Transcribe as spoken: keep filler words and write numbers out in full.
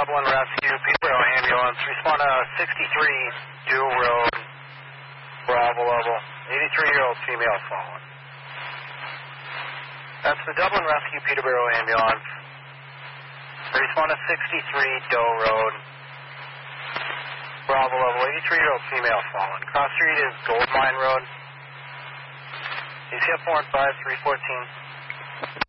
Dublin Rescue, Peterborough Ambulance. Respond to sixty-three Dew Road, Bravo level. eighty-three-year-old female fallen. That's the Dublin Rescue, Peterborough Ambulance. Respond to sixty-three Doe Road, Bravo level. eighty-three-year-old female fallen. Cross street is Gold Mine Road. D C F four one five, three fourteen.